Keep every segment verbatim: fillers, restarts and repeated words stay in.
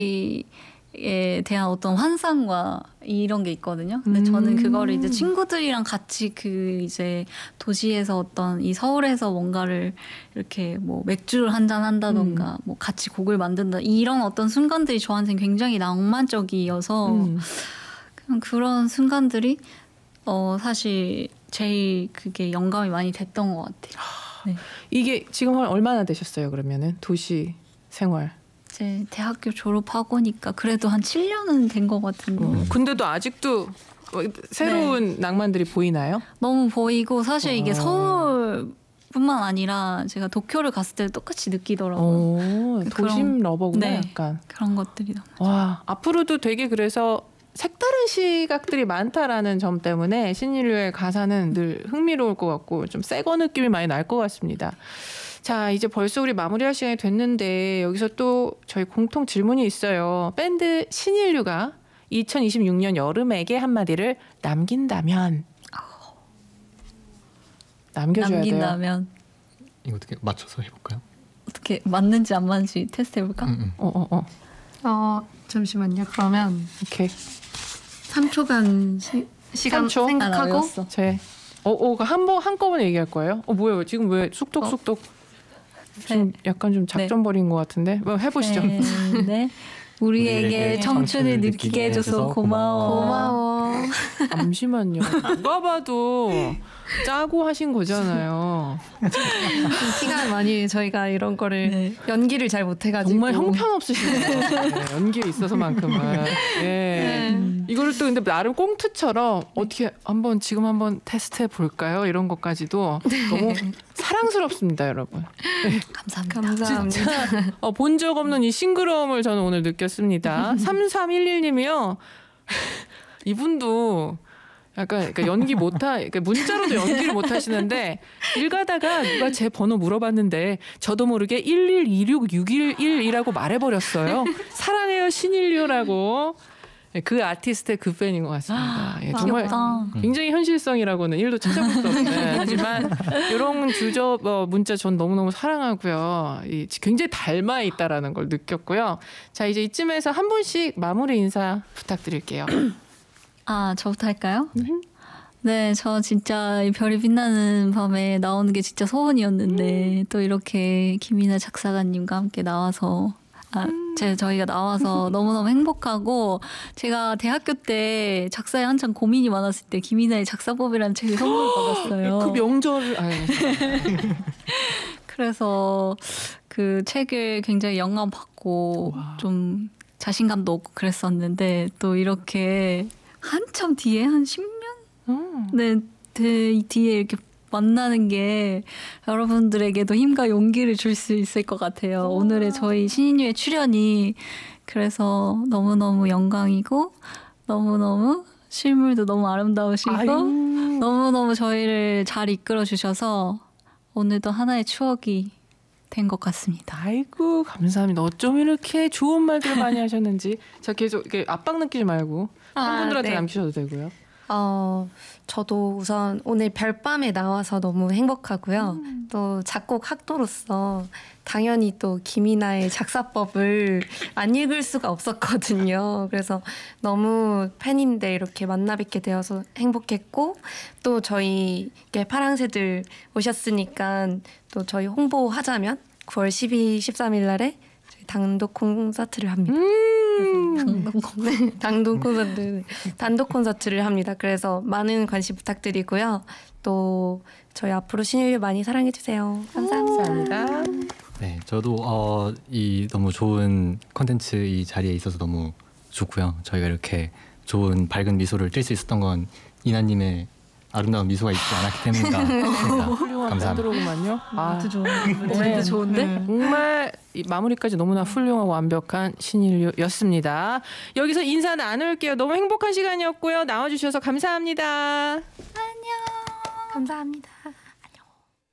에 대한 어떤 환상과 이런 게 있거든요. 근데 저는 그거를 이제 친구들이랑 같이 그 이제 도시에서 어떤 이 서울에서 뭔가를 이렇게 뭐 맥주를 한잔 한다던가 음. 뭐 같이 곡을 만든다 이런 어떤 순간들이 저한테는 굉장히 낭만적이어서 음. 그냥 그런 순간들이 어 사실 제일 그게 영감이 많이 됐던 것 같아요. 네. 이게 지금 얼마나 되셨어요? 그러면은 도시 생활? 이제 대학교 졸업하고니까 그래도 한 칠 년은 된 것 같은데. 음. 근데도 아직도 새로운 네. 낭만들이 보이나요? 너무 보이고 사실 이게 어. 서울뿐만 아니라 제가 도쿄를 갔을 때 똑같이 느끼더라고요. 오, 도심 그런, 러버구나 네, 약간. 그런 것들이 너무. 와, 앞으로도 되게 그래서 색다른 시각들이 많다라는 점 때문에 신인류의 가사는 늘 흥미로울 것 같고 좀 새거 느낌이 많이 날 것 같습니다. 자, 이제 벌써 우리 마무리할 시간이 됐는데 여기서 또 저희 공통 질문이 있어요. 밴드 신인류가 이천이십육 년 여름에게 한마디를 남긴다면 남겨줘야 남긴다면. 돼요. 이거 어떻게 맞춰서 해볼까요? 어떻게 맞는지 안 맞는지 테스트 해볼까? 음, 음. 어, 어, 어. 어, 잠시만요. 그러면 오케이. 삼 초간 시, 시간 삼 초? 생각하고 아, 제 어, 어, 한번 한꺼번에 얘기할 거예요? 어, 뭐예요? 지금 왜 쑥덕쑥덕 어? 좀 약간 좀 작전 벌인 네. 것 같은데 뭐 해보시죠. 네, 네. 우리에게 청춘을 느끼게 해줘서 고마워. 고마워. 잠시만요. 누가 봐도 짜고 하신 거잖아요. 티가 많이 저희가 이런 거를 네. 연기를 잘 못해가지고 정말 형편없으시네요. 네, 연기에 있어서만큼은. 네. 네. 이거를 또 근데 나름 꽁트처럼 어떻게 한번 지금 한번 테스트해 볼까요? 이런 것까지도 너무 사랑스럽습니다, 여러분. 네. 감사합니다. 감사합니다. 어, 본 적 없는 이 싱그러움을 저는 오늘 느꼈습니다. 삼삼일일 님이요. 이분도 약간 그러니까 연기 못하, 그러니까 문자로도 연기를 못 하시는데 길 가다가 누가 제 번호 물어봤는데 저도 모르게 일일이육육일일이라고 말해버렸어요. 사랑해요 신인류라고. 그 아티스트의 그 팬인 것 같습니다. 예, 정말 귀엽다. 굉장히 현실성이라고는 일도 찾아볼 수 없는 하지만 이런 주저 어, 문자 전 너무너무 사랑하고요. 이, 굉장히 닮아 있다라는 걸 느꼈고요. 자, 이제 이쯤에서 한 분씩 마무리 인사 부탁드릴게요. 아, 저부터 할까요? 네. 네, 저 진짜 이 별이 빛나는 밤에 나오는 게 진짜 소원이었는데 음. 또 이렇게 김이나 작사가님과 함께 나와서 아, 제 저희가 나와서 너무너무 행복하고 제가 대학교 때 작사에 한창 고민이 많았을 때 김이나의 작사법이라는 책을 선물 받았어요. 그 명절을 그래서 그 책을 굉장히 영감 받고 우와. 좀 자신감도 얻고 그랬었는데 또 이렇게 한참 뒤에 한 십 년? 음. 네, 뒤에 이렇게 만나는 게 여러분들에게도 힘과 용기를 줄 수 있을 것 같아요. 우와. 오늘의 저희 신인류의 출연이 그래서 너무너무 영광이고 너무너무 실물도 너무 아름다우시고 아유. 너무너무 저희를 잘 이끌어 주셔서 오늘도 하나의 추억이 된 것 같습니다. 아이고 감사합니다. 어쩜 이렇게 좋은 말들 많이 하셨는지. 자, 계속 이렇게 압박 느끼지 말고 아, 팬분들한테 네. 남기셔도 되고요. 어, 저도 우선 오늘 별밤에 나와서 너무 행복하고요. 음. 또 작곡 학도로서 당연히 또 김이나의 작사법을 안 읽을 수가 없었거든요. 그래서 너무 팬인데 이렇게 만나 뵙게 되어서 행복했고 또 저희 파랑새들 오셨으니까 또 저희 홍보하자면 구월 십이, 십삼일 날에 단독 콘서트를 합니다. 음~ 단독, 네, 단독 콘서트, 단독 콘서트를 합니다. 그래서 많은 관심 부탁드리고요. 또 저희 앞으로 신인류 많이 사랑해 주세요. 감사합니다. 네, 저도 어, 이 너무 좋은 콘텐츠 이 자리에 있어서 너무 좋고요. 저희가 이렇게 좋은 밝은 미소를 띌 수 있었던 건 이나님의 아름다운 미소가 있지 않았기 때문이다. 훌륭한 밴드로구만요. 아, 네, 좋은데? 네. 정말 이 마무리까지 너무나 훌륭하고 완벽한 신인류였습니다. 여기서 인사 나눌게요. 너무 행복한 시간이었고요. 나와주셔서 감사합니다. 안녕. 감사합니다. 안녕.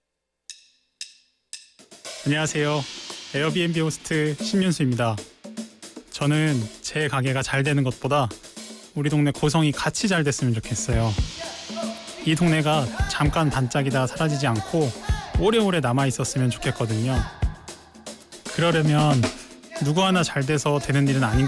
안녕하세요. 에어비앤비 호스트 신윤수입니다. 저는 제 가게가 잘 되는 것보다 우리 동네 고성이 같이 잘 됐으면 좋겠어요. 이 동네가 잠깐 반짝이다 사라지지 않고 오래오래 남아있었으면 좋겠거든요. 그러려면 누구 하나 잘 돼서 되는 일은 아닌